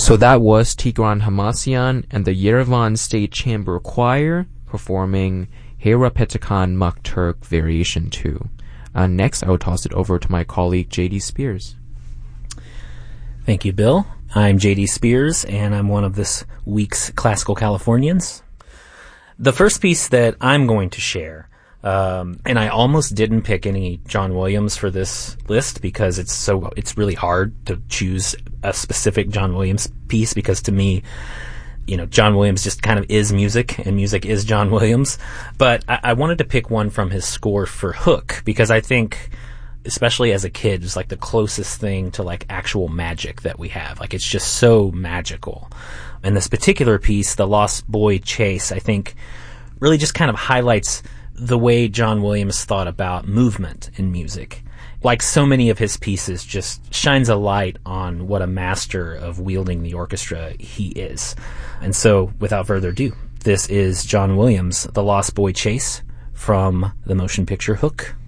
So that was Tigran Hamasyan and the Yerevan State Chamber Choir performing Hera Petakan Makturk Variation 2. Next, I will toss it over to my colleague J.D. Spears. Thank you, Bill. I'm J.D. Spears, and I'm one of this week's Classical Californians. The first piece that I'm going to share, and I almost didn't pick any John Williams for this list because it's really hard to choose a specific John Williams piece, because to me, John Williams just kind of is music, and music is John Williams. But I wanted to pick one from his score for Hook, because I think, especially as a kid, it's like the closest thing to like actual magic that we have. Like, it's just so magical. And this particular piece, The Lost Boy Chase, I think really just kind of highlights the way John Williams thought about movement in music. Like so many of his pieces, just shines a light on what a master of wielding the orchestra he is. And so, without further ado, this is John Williams' The Lost Boy Chase from the motion picture Hook.